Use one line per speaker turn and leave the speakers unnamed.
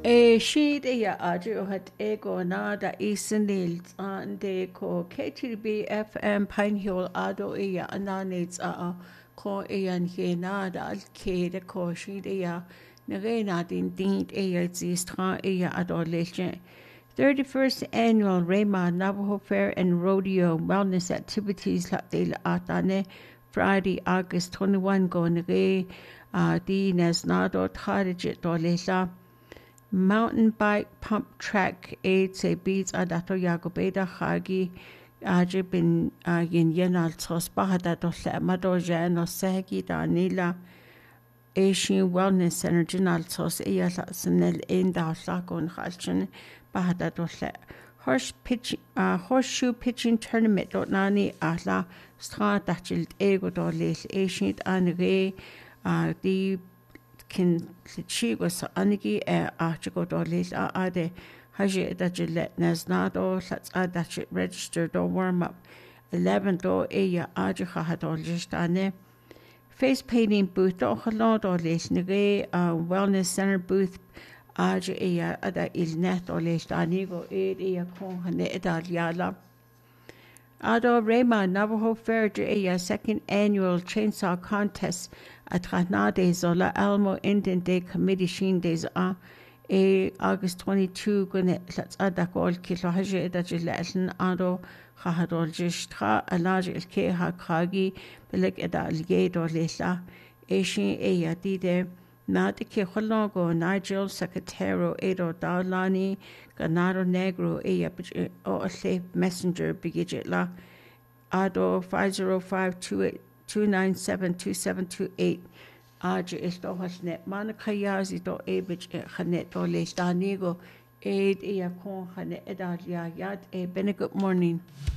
Sheet ya aju hat ego nada isenil ande ko KTB FM Pinehill ado ya ananits ko eyan he nada al kede ko sheet ya nagena din ya zistra ya adolescent. 31st Annual Rema Navajo Fair and Rodeo Wellness Activities la de atane Friday, August 21 go nage di nesnado tadijit dolela mountain bike pump track aid se beats adato yagobeda hagi aje bin yin yenal tosbahada dolle amado jano segi danila Asian Wellness Center jinal tos eyala senel enda lagon halchen bahada dolle horseshoe pitching tournament dot nani ala stra dachil ego dolel Asian ange di kin chi was anigi article dolil ade haje dajil nesnado lats adach register do warm up 11 do eya aje hadol justane face painting booth do halon dolil nige wellness center booth aje eya ada ilnet dolil anigo eya kon hane edaliala Ado Rema Navajo Fair a second annual chainsaw contest at Ranade Zola Almo Indian Day Committee Shin Days August 22 Gune Lats Adakol Kilohaje Edajilatan Ado Hahadol Jishtra Alaj Ilke Hakragi Beleg Eda Algedo Lesa Ashin Eyadide Nadike Holongo Nigel Secretaro Edo Daulani Ganado Negro o Atle Messenger Bigijitla Ado 505-297-2728 Aja Isto Hasnet Manakayazi do Abich Hanet do Lestanigo Aid Eakon Hanet Edalia Yad a Good morning.